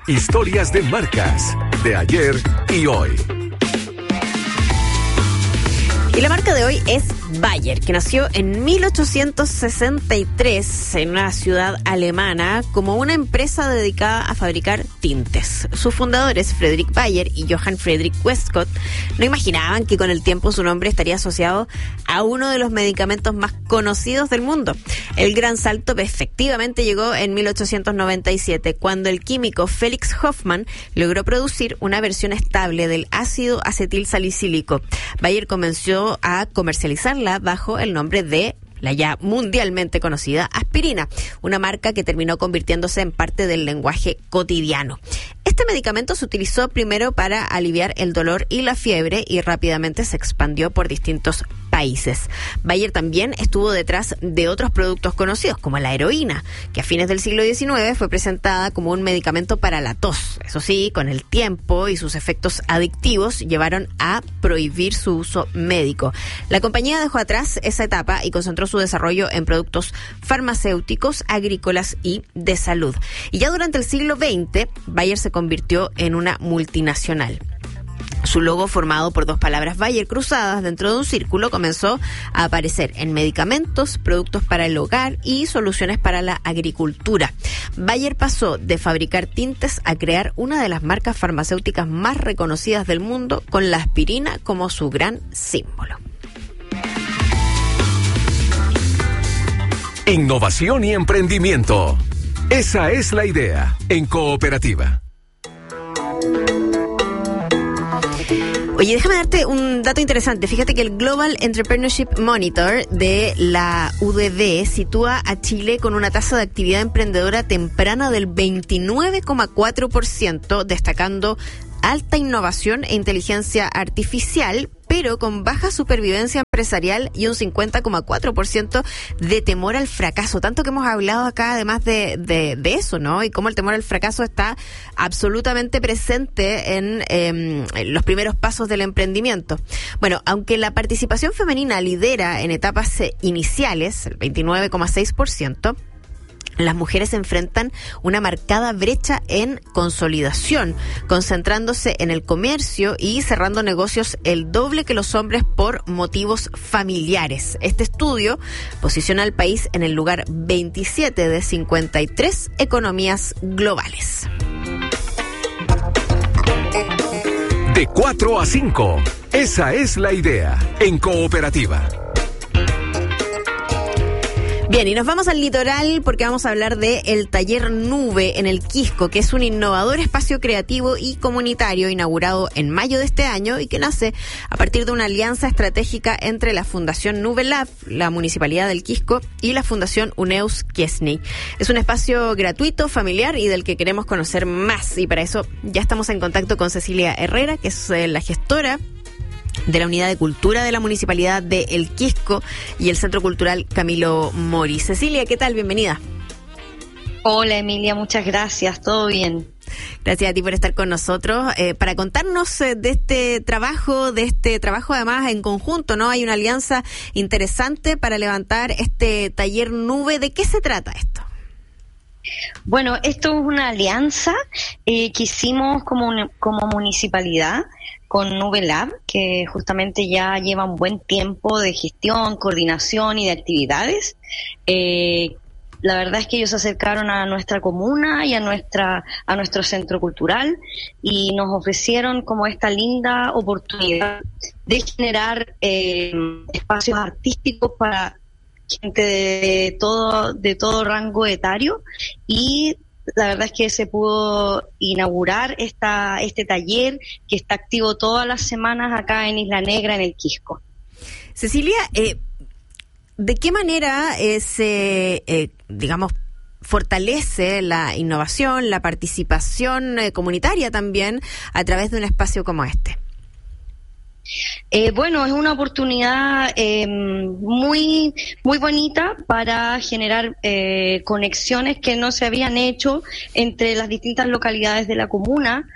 Historias de marcas, de ayer y hoy. Y la marca de hoy es Bayer, que nació en 1863 en una ciudad alemana como una empresa dedicada a fabricar tintes. Sus fundadores, Friedrich Bayer y Johann Friedrich Westcott, no imaginaban que con el tiempo su nombre estaría asociado a uno de los medicamentos más conocidos del mundo. El gran salto efectivamente llegó en 1897, cuando el químico Felix Hoffmann logró producir una versión estable del ácido acetil salicílico. Bayer comenzó a comercializarla bajo el nombre de la ya mundialmente conocida aspirina, una marca que terminó convirtiéndose en parte del lenguaje cotidiano. Este medicamento se utilizó primero para aliviar el dolor y la fiebre y rápidamente se expandió por distintos países. Bayer también estuvo detrás de otros productos conocidos, como la heroína, que a fines del siglo XIX fue presentada como un medicamento para la tos. Eso sí, con el tiempo y sus efectos adictivos llevaron a prohibir su uso médico. La compañía dejó atrás esa etapa y concentró su desarrollo en productos farmacéuticos, agrícolas y de salud. Y ya durante el siglo XX, Bayer se convirtió en una multinacional. Su logo, formado por dos palabras Bayer cruzadas dentro de un círculo, comenzó a aparecer en medicamentos, productos para el hogar y soluciones para la agricultura. Bayer pasó de fabricar tintes a crear una de las marcas farmacéuticas más reconocidas del mundo, con la aspirina como su gran símbolo. Innovación y emprendimiento. Esa es la idea en Cooperativa. Oye, déjame darte un dato interesante. Fíjate que el Global Entrepreneurship Monitor de la UDD sitúa a Chile con una tasa de actividad emprendedora temprana del 29,4%, destacando alta innovación e inteligencia artificial, pero con baja supervivencia empresarial y un 50,4% de temor al fracaso. Tanto que hemos hablado acá además de eso, ¿no? Y cómo el temor al fracaso está absolutamente presente en los primeros pasos del emprendimiento. Bueno, aunque la participación femenina lidera en etapas iniciales, el 29,6%, las mujeres enfrentan una marcada brecha en consolidación, concentrándose en el comercio y cerrando negocios el doble que los hombres por motivos familiares. Este estudio posiciona al país en el lugar 27 de 53 economías globales. De 4 a 5. Esa es la idea en Cooperativa. Bien, y nos vamos al litoral porque vamos a hablar de el Taller Nube en el Quisco, que es un innovador espacio creativo y comunitario inaugurado en mayo de este año y que nace a partir de una alianza estratégica entre la Fundación Nube Lab, la Municipalidad del Quisco y la Fundación Uneus Kiesny. Es un espacio gratuito, familiar y del que queremos conocer más, y para eso ya estamos en contacto con Cecilia Herrera, que es la gestora de la Unidad de Cultura de la Municipalidad de El Quisco y el Centro Cultural Camilo Mori. Cecilia, ¿qué tal? Bienvenida. Hola Emilia, muchas gracias, todo bien. Gracias a ti por estar con nosotros, para contarnos de este trabajo además en conjunto, ¿no? Hay una alianza interesante para levantar este taller nube. ¿De qué se trata esto? Bueno, esto es una alianza que hicimos como municipalidad con Nube Lab, que justamente ya lleva un buen tiempo de gestión, coordinación y de actividades. La verdad es que ellos se acercaron a nuestra comuna y a nuestro centro cultural y nos ofrecieron como esta linda oportunidad de generar espacios artísticos para gente de todo rango etario, y la verdad es que se pudo inaugurar este taller que está activo todas las semanas acá en Isla Negra, en el Quisco. Cecilia, ¿de qué manera se fortalece la innovación, la participación comunitaria también a través de un espacio como este? Bueno, es una oportunidad muy bonita para generar conexiones que no se habían hecho entre las distintas localidades de la comuna.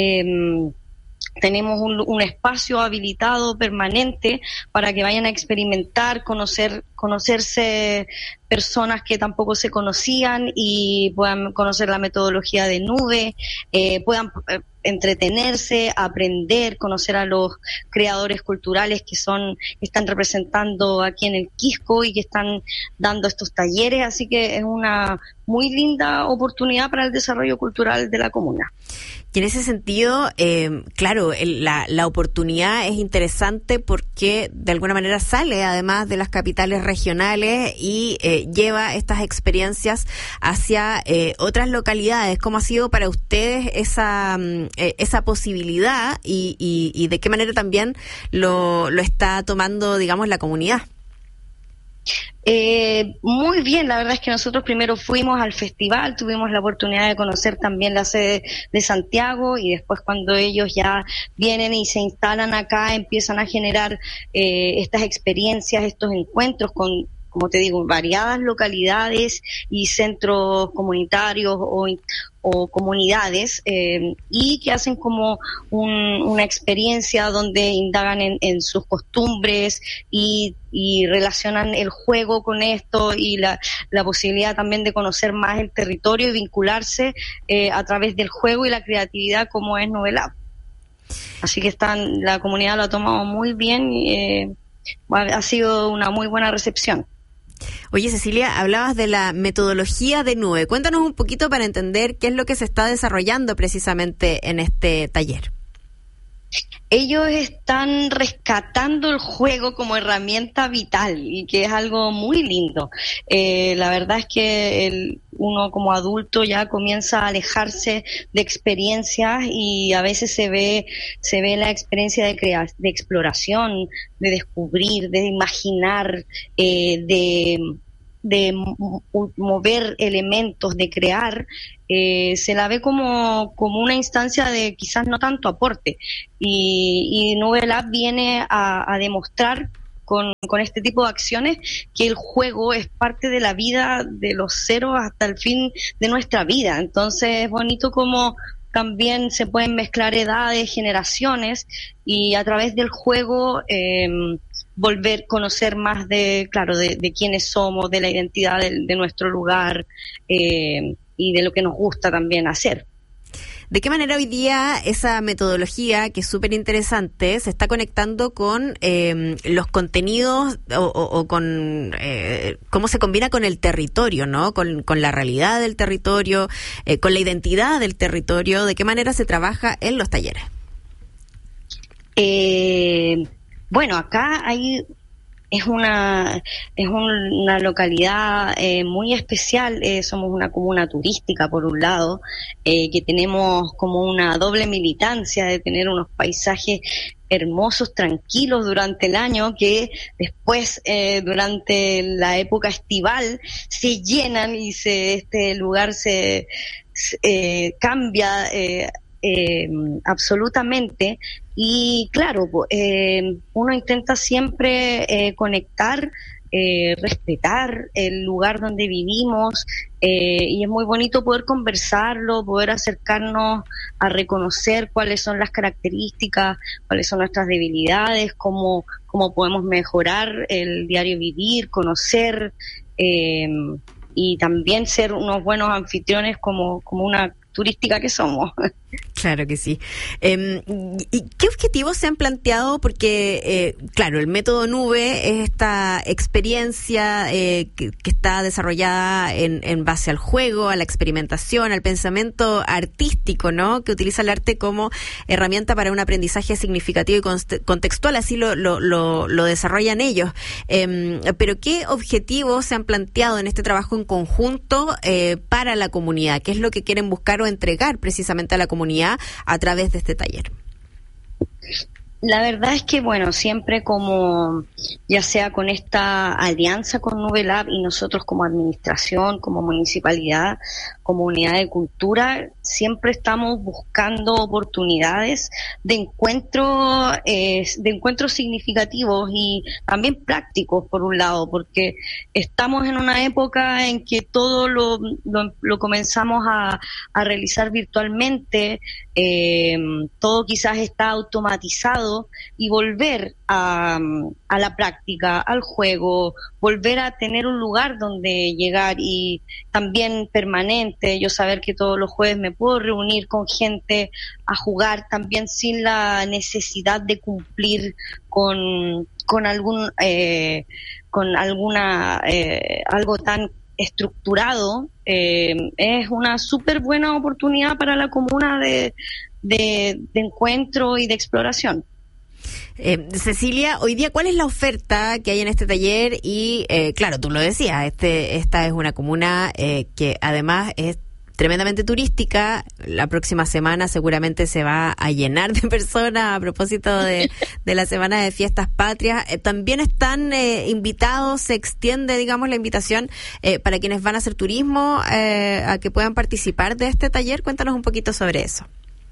Tenemos un espacio habilitado permanente para que vayan a experimentar, conocer conocerse personas que tampoco se conocían y puedan conocer la metodología de nube, puedan entretenerse, aprender, conocer a los creadores culturales que están representando aquí en el Quisco y que están dando estos talleres, así que es una muy linda oportunidad para el desarrollo cultural de la comuna. Y en ese sentido, claro, la oportunidad es interesante porque de alguna manera sale además de las capitales regionales y lleva estas experiencias hacia otras localidades. ¿Cómo ha sido para ustedes esa posibilidad y de qué manera también lo está tomando, digamos, la comunidad? Muy bien, la verdad es que nosotros primero fuimos al festival, tuvimos la oportunidad de conocer también la sede de Santiago y después cuando ellos ya vienen y se instalan acá empiezan a generar estas experiencias, estos encuentros con, como te digo, variadas localidades y centros comunitarios o comunidades y que hacen como una experiencia donde indagan en sus costumbres y relacionan el juego con esto y la posibilidad también de conocer más el territorio y vincularse a través del juego y la creatividad como es Nubelab. Así que la comunidad lo ha tomado muy bien y ha sido una muy buena recepción. Oye, Cecilia, hablabas de la metodología de nube. Cuéntanos un poquito para entender qué es lo que se está desarrollando precisamente en este taller. Ellos están rescatando el juego como herramienta vital y que es algo muy lindo. La verdad es que uno como adulto ya comienza a alejarse de experiencias y a veces se ve la experiencia de exploración, de descubrir, de imaginar, de mover elementos, de crear, se la ve como una instancia de quizás no tanto aporte y Nubelab viene a demostrar con este tipo de acciones que el juego es parte de la vida de los ceros hasta el fin de nuestra vida. Entonces es bonito como también se pueden mezclar edades, generaciones y a través del juego volver a conocer más de quiénes somos, de la identidad de nuestro lugar y de lo que nos gusta también hacer. ¿De qué manera hoy día esa metodología, que es súper interesante, se está conectando con los contenidos o con cómo se combina con el territorio, ¿no? Con la realidad del territorio, con la identidad del territorio? ¿De qué manera se trabaja en los talleres? Bueno, acá es una localidad muy especial, somos una comuna turística por un lado, que tenemos como una doble militancia de tener unos paisajes hermosos, tranquilos durante el año, que después durante la época estival se llenan y este lugar se cambia absolutamente. Y claro, uno intenta siempre conectar, respetar el lugar donde vivimos y es muy bonito poder conversarlo, poder acercarnos a reconocer cuáles son las características, cuáles son nuestras debilidades, cómo podemos mejorar el diario vivir, conocer y también ser unos buenos anfitriones como una turística que somos. Claro que sí. ¿Y qué objetivos se han planteado? Porque, claro, el método nube es esta experiencia que está desarrollada en base al juego, a la experimentación, al pensamiento artístico, ¿no? Que utiliza el arte como herramienta para un aprendizaje significativo y contextual, así lo desarrollan ellos. Pero ¿qué objetivos se han planteado en este trabajo en conjunto para la comunidad? ¿Qué es lo que quieren buscar o entregar precisamente a la comunidad a través de este taller? La verdad es que, bueno, siempre como, ya sea con esta alianza con Nubelab y nosotros como administración, como municipalidad, como unidad de cultura, siempre estamos buscando oportunidades de encuentros significativos y también prácticos, por un lado, porque estamos en una época en que todo lo comenzamos a realizar virtualmente, todo quizás está automatizado, y volver a la práctica, al juego, volver a tener un lugar donde llegar, y también permanente, yo saber que todos los jueves me puedo reunir con gente a jugar también sin la necesidad de cumplir con algo tan estructurado, es una súper buena oportunidad para la comuna de encuentro y de exploración. Cecilia, hoy día, ¿cuál es la oferta que hay en este taller? Y claro, tú lo decías, esta es una comuna que además es tremendamente turística. La próxima semana seguramente se va a llenar de personas a propósito de la Semana de Fiestas Patrias. También están invitados, se extiende, digamos, la invitación para quienes van a hacer turismo a que puedan participar de este taller. Cuéntanos un poquito sobre eso.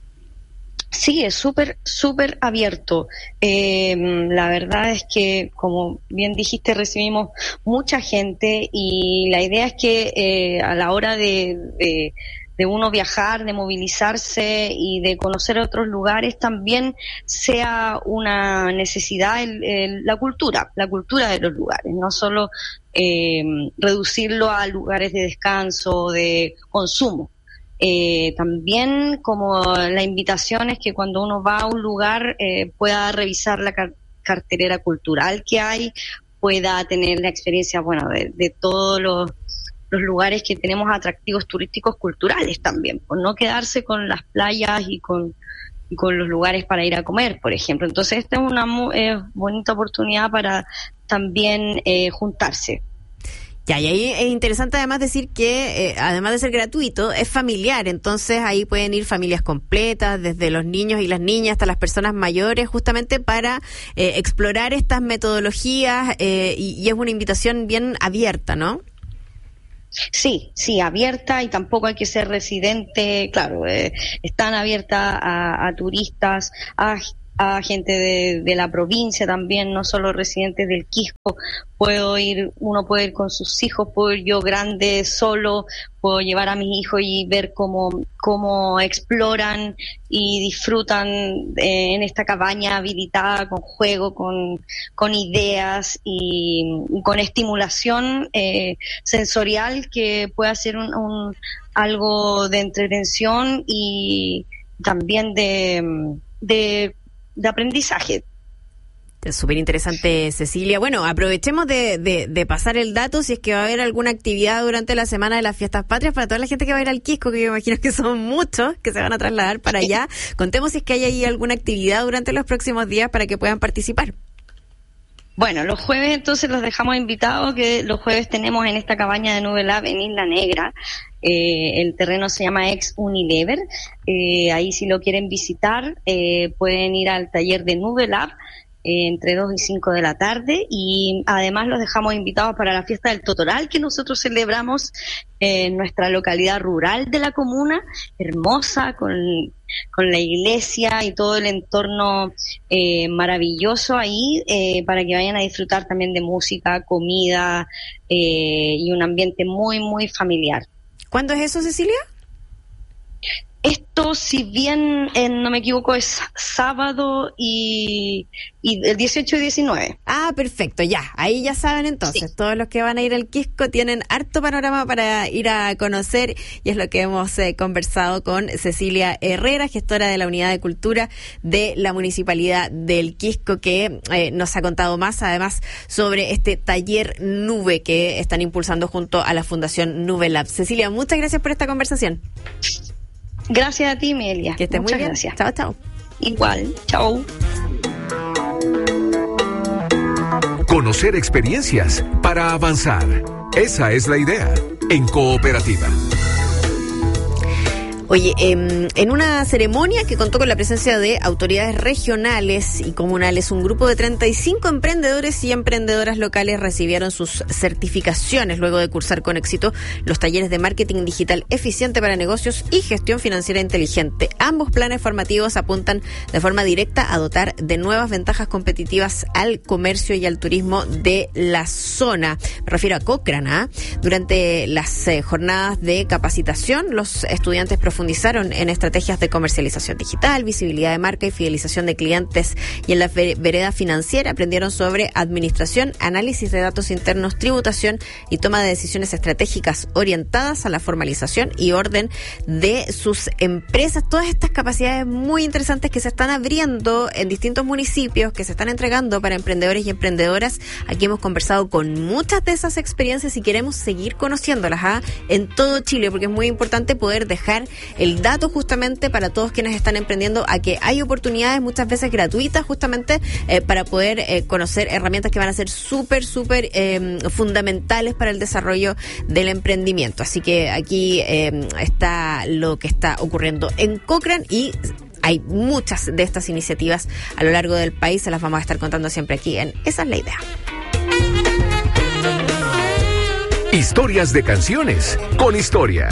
Sí, es súper abierto. La verdad es que, como bien dijiste, recibimos mucha gente, y la idea es que a la hora de uno viajar, de movilizarse y de conocer otros lugares, también sea una necesidad la cultura de los lugares, no solo reducirlo a lugares de descanso, de consumo. También como la invitación es que cuando uno va a un lugar pueda revisar la cartelera cultural que hay, pueda tener la experiencia, bueno, de todos los lugares que tenemos atractivos turísticos culturales también, por no quedarse con las playas y con los lugares para ir a comer, por ejemplo. Entonces esta es una bonita oportunidad para también juntarse. Ya, y ahí es interesante además decir que, además de ser gratuito, es familiar. Entonces ahí pueden ir familias completas, desde los niños y las niñas hasta las personas mayores, justamente para explorar estas metodologías, y es una invitación bien abierta, ¿no? Sí, abierta, y tampoco hay que ser residente, claro, están abiertas a turistas, a gente de la provincia también, no solo residentes del Quisco. Uno puede ir con sus hijos, puedo ir yo grande solo, puedo llevar a mis hijos y ver cómo exploran y disfrutan en esta cabaña habilitada, con juego, con ideas y con estimulación sensorial, que pueda ser algo de entretención y también de aprendizaje. Es súper interesante, Cecilia. Bueno, aprovechemos de pasar el dato, si es que va a haber alguna actividad durante la Semana de las Fiestas Patrias para toda la gente que va a ir al Quisco, que yo imagino que son muchos que se van a trasladar para allá. Contemos si es que hay ahí alguna actividad durante los próximos días para que puedan participar. Bueno, los jueves entonces los dejamos invitados, que los jueves tenemos en esta cabaña de Nube Lab en Isla Negra. El terreno se llama Ex Unilever. Ahí, si lo quieren visitar, pueden ir al taller de Nube Lab entre 2 y 5 de la tarde, y además los dejamos invitados para la fiesta del Totoral, que nosotros celebramos en nuestra localidad rural de la comuna, hermosa, con la iglesia y todo el entorno maravilloso ahí, para que vayan a disfrutar también de música, comida y un ambiente muy, muy familiar. ¿Cuándo es eso, Cecilia? Esto, si bien no me equivoco, es sábado y el 18 y 19. Ah, perfecto, ya. Ahí ya saben entonces. Sí. Todos los que van a ir al Quisco tienen harto panorama para ir a conocer, y es lo que hemos conversado con Cecilia Herrera, gestora de la Unidad de Cultura de la Municipalidad del Quisco, que nos ha contado más, además, sobre este taller Nube que están impulsando junto a la Fundación Nube Lab. Cecilia, muchas gracias por esta conversación. Gracias a ti, Melia. Que estés muy bien. Gracias. Chao, chao. Igual. Chao. Conocer experiencias para avanzar. Esa es la idea en Cooperativa. Oye, en una ceremonia que contó con la presencia de autoridades regionales y comunales, un grupo de 35 emprendedores y emprendedoras locales recibieron sus certificaciones luego de cursar con éxito los talleres de marketing digital eficiente para negocios y gestión financiera inteligente. Ambos planes formativos apuntan de forma directa a dotar de nuevas ventajas competitivas al comercio y al turismo de la zona. Me refiero a Cochrane, ¿eh? Durante las jornadas de capacitación, los estudiantes profundizaron en estrategias de comercialización digital, visibilidad de marca y fidelización de clientes, y en la vereda financiera aprendieron sobre administración, análisis de datos internos, tributación y toma de decisiones estratégicas orientadas a la formalización y orden de sus empresas. Todas estas capacidades muy interesantes que se están abriendo en distintos municipios, que se están entregando para emprendedores y emprendedoras. Aquí hemos conversado con muchas de esas experiencias y queremos seguir conociéndolas en todo Chile, porque es muy importante poder dejar el dato justamente para todos quienes están emprendiendo a que hay oportunidades muchas veces gratuitas justamente para poder conocer herramientas que van a ser súper fundamentales para el desarrollo del emprendimiento. Así que aquí está lo que está ocurriendo en Cochrane y hay muchas de estas iniciativas a lo largo del país. Se las vamos a estar contando siempre aquí en Esa es la Idea. Historias de canciones con historia.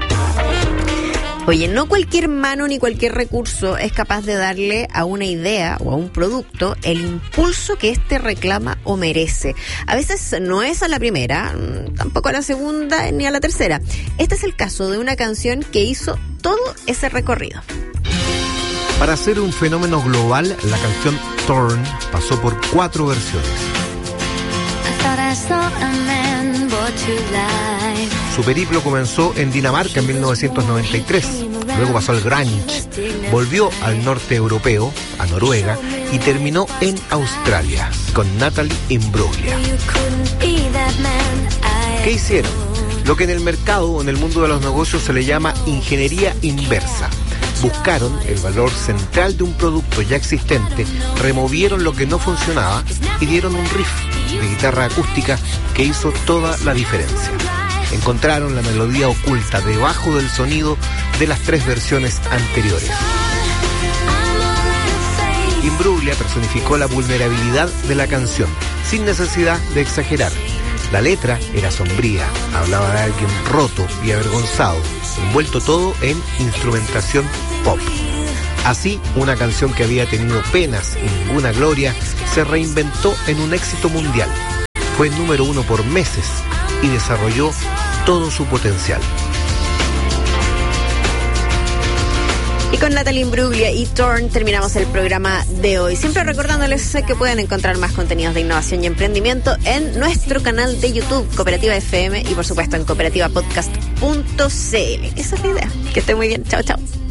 Oye, no cualquier mano ni cualquier recurso es capaz de darle a una idea o a un producto el impulso que éste reclama o merece. A veces no es a la primera, tampoco a la segunda ni a la tercera. Este es el caso de una canción que hizo todo ese recorrido. Para ser un fenómeno global, la canción Torn pasó por 4 versiones. Su periplo comenzó en Dinamarca en 1993, luego pasó al grunge, volvió al norte europeo, a Noruega, y terminó en Australia, con Natalie Imbruglia. ¿Qué hicieron? Lo que en el mercado o en el mundo de los negocios se le llama ingeniería inversa. Buscaron el valor central de un producto ya existente, removieron lo que no funcionaba y dieron un riff de guitarra acústica que hizo toda la diferencia. Encontraron la melodía oculta debajo del sonido de las 3 versiones anteriores. Imbruglia personificó la vulnerabilidad de la canción, sin necesidad de exagerar. La letra era sombría, hablaba de alguien roto y avergonzado, envuelto todo en instrumentación pop. Así, una canción que había tenido penas y ninguna gloria, se reinventó en un éxito mundial. Fue número 1 por meses y desarrolló todo su potencial. Y con Natalie Imbruglia y Torn terminamos el programa de hoy. Siempre recordándoles que pueden encontrar más contenidos de innovación y emprendimiento en nuestro canal de YouTube, Cooperativa FM, y por supuesto en cooperativapodcast.cl. Esa es la idea. Que esté muy bien. Chao, chao.